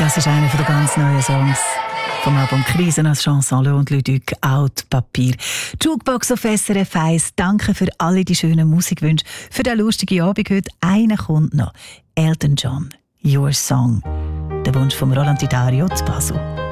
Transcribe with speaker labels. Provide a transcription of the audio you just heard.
Speaker 1: Das ist einer der ganz neuen Songs vom Album «Krisen als Chanson» und Luduc «Out Papier». Jukebox auf SRF 1. Danke für alle die schönen Musikwünsche. Für den lustigen Abend heute. Einer kommt noch. Elton John, «Your Song». Der Wunsch von Roland Didario zu Basel.